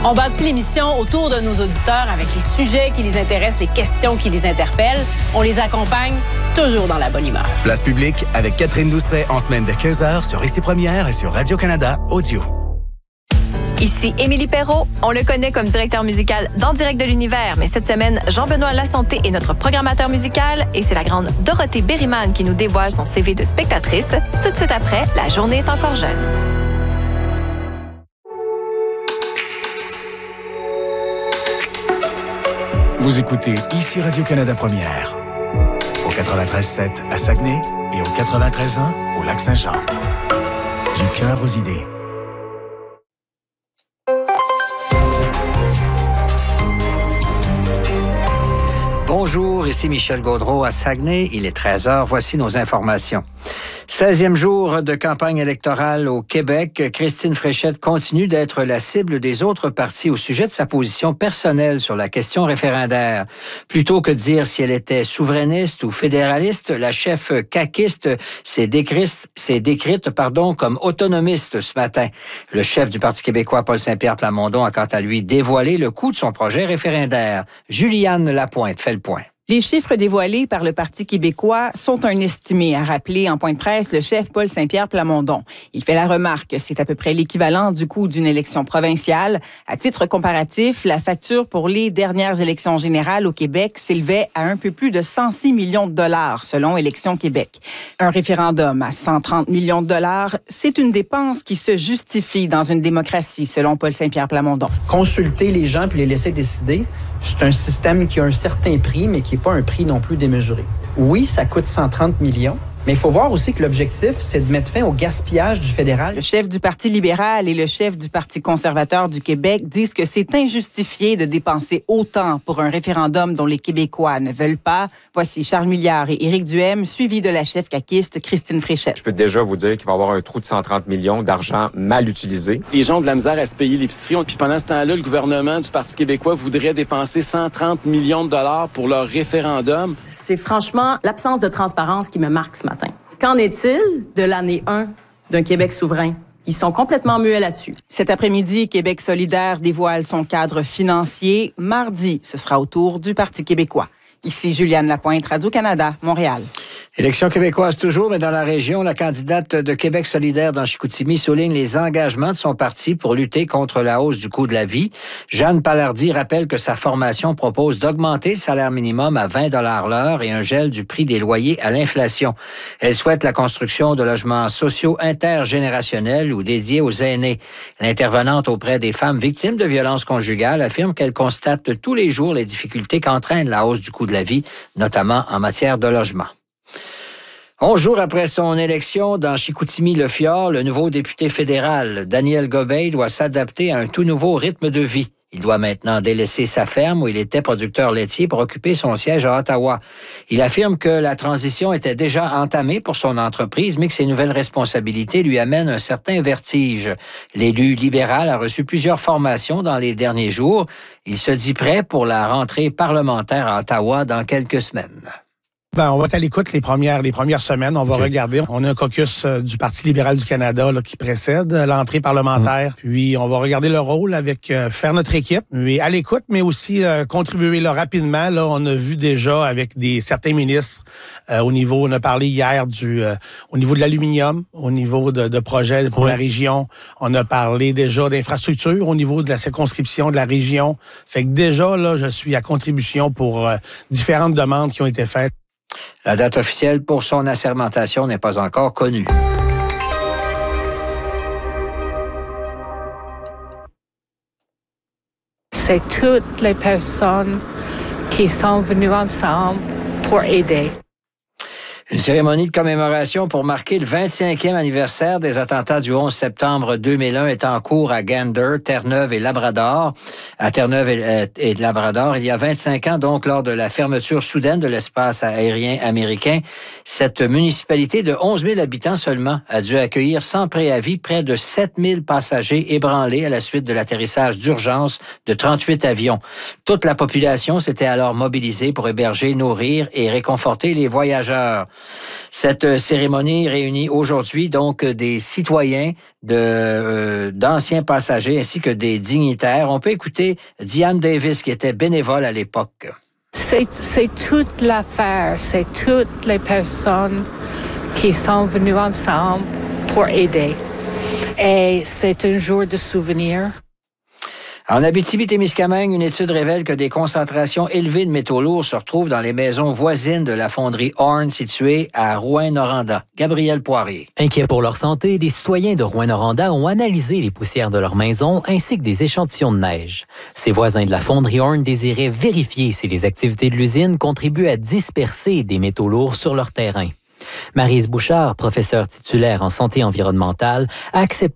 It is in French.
On bâtit l'émission autour de nos auditeurs avec les sujets qui les intéressent, les questions qui les interpellent. On les accompagne toujours dans la bonne humeur. Place publique avec Catherine Doucet en semaine de 15h sur Ici Première et sur Radio-Canada Audio. Ici Émilie Perrault. On le connaît comme directeur musical d'En Direct de l'Univers, mais cette semaine, Jean-Benoît Lasanté est notre programmateur musical et c'est la grande Dorothée Berryman qui nous dévoile son CV de spectatrice. Tout de suite après, La journée est encore jeune. Vous écoutez Ici Radio-Canada Première, au 93.7 à Saguenay et au 93.1 au Lac-Saint-Jean. Du cœur aux idées. Bonjour, ici Michel Gaudreault à Saguenay. Il est 13h. Voici nos informations. 16e jour de campagne électorale au Québec. Christine Fréchette continue d'être la cible des autres partis au sujet de sa position personnelle sur la question référendaire. Plutôt que de dire si elle était souverainiste ou fédéraliste, la chef caquiste s'est décrite comme autonomiste ce matin. Le chef du Parti québécois, Paul Saint-Pierre Plamondon, a quant à lui dévoilé le coût de son projet référendaire. Juliane Lapointe fait le point. Les chiffres dévoilés par le Parti québécois sont un estimé, a rappelé en point de presse le chef Paul Saint-Pierre Plamondon. Il fait la remarque que c'est à peu près l'équivalent du coût d'une élection provinciale. À titre comparatif, la facture pour les dernières élections générales au Québec s'élevait à un peu plus de 106 millions de dollars, selon Élections Québec. Un référendum à 130 millions de dollars, c'est une dépense qui se justifie dans une démocratie, selon Paul Saint-Pierre Plamondon. Consulter les gens puis les laisser décider, c'est un système qui a un certain prix, mais qui n'est pas un prix non plus démesuré. Oui, ça coûte 130 millions, mais il faut voir aussi que l'objectif, c'est de mettre fin au gaspillage du fédéral. Le chef du Parti libéral et le chef du Parti conservateur du Québec disent que c'est injustifié de dépenser autant pour un référendum dont les Québécois ne veulent pas. Voici Charles Milliard et Éric Duhem, suivis de la chef caquiste Christine Fréchette. Je peux déjà vous dire qu'il va y avoir un trou de 130 millions d'argent mal utilisé. Les gens ont de la misère à se payer l'épicerie. Puis pendant ce temps-là, le gouvernement du Parti québécois voudrait dépenser 130 millions de dollars pour leur référendum. C'est franchement l'absence de transparence qui me marque ce matin. Qu'en est-il de l'année 1 d'un Québec souverain? Ils sont complètement muets là-dessus. Cet après-midi, Québec solidaire dévoile son cadre financier. Mardi, ce sera au tour du Parti québécois. Ici Juliane Lapointe, Radio-Canada, Montréal. Élection québécoise toujours, mais dans la région, la candidate de Québec solidaire dans Chicoutimi souligne les engagements de son parti pour lutter contre la hausse du coût de la vie. Jeanne Palardy rappelle que sa formation propose d'augmenter le salaire minimum à 20 $ l'heure et un gel du prix des loyers à l'inflation. Elle souhaite la construction de logements sociaux intergénérationnels ou dédiés aux aînés. L'intervenante auprès des femmes victimes de violences conjugales affirme qu'elle constate tous les jours les difficultés qu'entraîne la hausse du coût de la vie, notamment en matière de logement. 11 jours après son élection dans Chicoutimi-Le-Fjord, le nouveau député fédéral, Daniel Gobeil, doit s'adapter à un tout nouveau rythme de vie. Il doit maintenant délaisser sa ferme où il était producteur laitier pour occuper son siège à Ottawa. Il affirme que la transition était déjà entamée pour son entreprise, mais que ses nouvelles responsabilités lui amènent un certain vertige. L'élu libéral a reçu plusieurs formations dans les derniers jours. Il se dit prêt pour la rentrée parlementaire à Ottawa dans quelques semaines. On va être à l'écoute les premières semaines. On va regarder. On a un caucus du Parti libéral du Canada là, qui précède l'entrée parlementaire. Puis on va regarder le rôle avec faire notre équipe, mais à l'écoute, mais aussi contribuer là, rapidement. Là, on a vu déjà avec certains ministres au niveau, on a parlé hier au niveau de l'aluminium, au niveau de projets pour la région. On a parlé déjà d'infrastructures au niveau de la circonscription de la région. Fait que déjà, là, je suis à contribution pour différentes demandes qui ont été faites. La date officielle pour son assermentation n'est pas encore connue. C'est toutes les personnes qui sont venues ensemble pour aider. Une cérémonie de commémoration pour marquer le 25e anniversaire des attentats du 11 septembre 2001 est en cours à Gander, Terre-Neuve et Labrador. À Terre-Neuve et Labrador, il y a 25 ans, donc, lors de la fermeture soudaine de l'espace aérien américain, cette municipalité de 11 000 habitants seulement a dû accueillir sans préavis près de 7 000 passagers ébranlés à la suite de l'atterrissage d'urgence de 38 avions. Toute la population s'était alors mobilisée pour héberger, nourrir et réconforter les voyageurs. Cette cérémonie réunit aujourd'hui donc des citoyens, d'anciens passagers ainsi que des dignitaires. On peut écouter Diane Davis qui était bénévole à l'époque. C'est toute l'affaire, c'est toutes les personnes qui sont venues ensemble pour aider. Et c'est un jour de souvenir. En Abitibi-Témiscamingue, une étude révèle que des concentrations élevées de métaux lourds se retrouvent dans les maisons voisines de la fonderie Horn située à Rouyn-Noranda. Gabriel Poirier. Inquiets pour leur santé, des citoyens de Rouyn-Noranda ont analysé les poussières de leur maison ainsi que des échantillons de neige. Ces voisins de la fonderie Horn désiraient vérifier si les activités de l'usine contribuent à disperser des métaux lourds sur leur terrain. Maryse Bouchard, professeure titulaire en santé environnementale, a accepté